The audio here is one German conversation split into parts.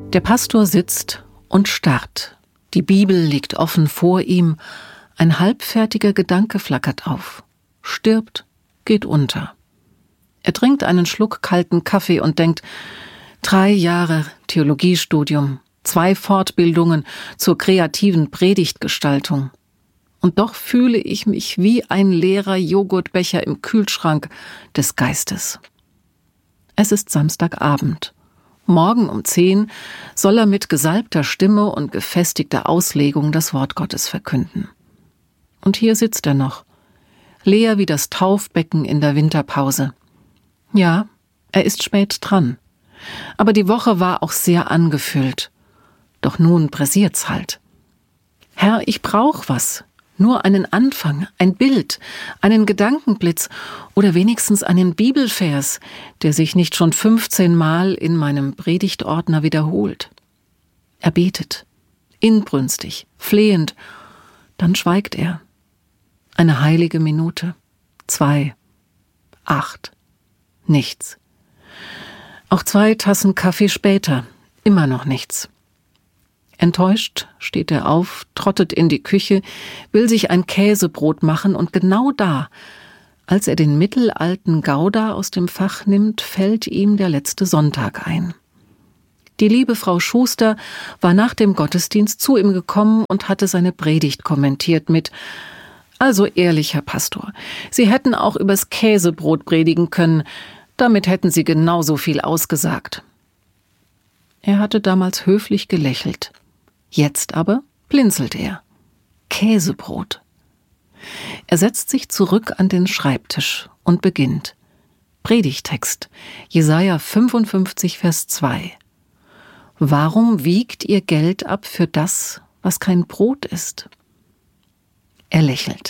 Der Pastor sitzt und starrt. Die Bibel liegt offen vor ihm. Ein halbfertiger Gedanke flackert auf. Stirbt, geht unter. Er trinkt einen Schluck kalten Kaffee und denkt, 3 Jahre Theologiestudium, 2 Fortbildungen zur kreativen Predigtgestaltung. Und doch fühle ich mich wie ein leerer Joghurtbecher im Kühlschrank des Geistes. Es ist Samstagabend. Morgen um 10 soll er mit gesalbter Stimme und gefestigter Auslegung das Wort Gottes verkünden. Und hier sitzt er noch, leer wie das Taufbecken in der Winterpause. Ja, er ist spät dran. Aber die Woche war auch sehr angefüllt. Doch nun pressiert's halt. Herr, ich brauch was. Nur einen Anfang, ein Bild, einen Gedankenblitz oder wenigstens einen Bibelvers, der sich nicht schon 15 Mal in meinem Predigtordner wiederholt. Er betet, inbrünstig, flehend, dann schweigt er. Eine heilige Minute, 2, 8, nichts. Auch 2 Tassen Kaffee später, immer noch nichts. Enttäuscht steht er auf, trottet in die Küche, will sich ein Käsebrot machen und genau da, als er den mittelalten Gouda aus dem Fach nimmt, fällt ihm der letzte Sonntag ein. Die liebe Frau Schuster war nach dem Gottesdienst zu ihm gekommen und hatte seine Predigt kommentiert mit: »Also ehrlich, Herr Pastor, Sie hätten auch übers Käsebrot predigen können, damit hätten Sie genauso viel ausgesagt.« Er hatte damals höflich gelächelt. Jetzt aber blinzelt er. Käsebrot. Er setzt sich zurück an den Schreibtisch und beginnt. Predigttext, Jesaja 55, Vers 2. Warum wiegt ihr Geld ab für das, was kein Brot ist? Er lächelt.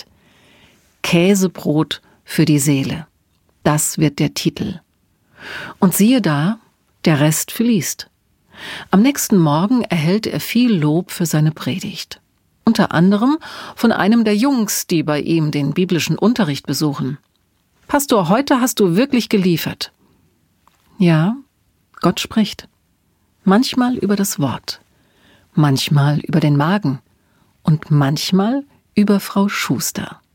Käsebrot für die Seele. Das wird der Titel. Und siehe da, der Rest fließt. Am nächsten Morgen erhält er viel Lob für seine Predigt. Unter anderem von einem der Jungs, die bei ihm den biblischen Unterricht besuchen. »Pastor, heute hast du wirklich geliefert.« Ja, Gott spricht. Manchmal über das Wort, manchmal über den Magen und manchmal über Frau Schuster.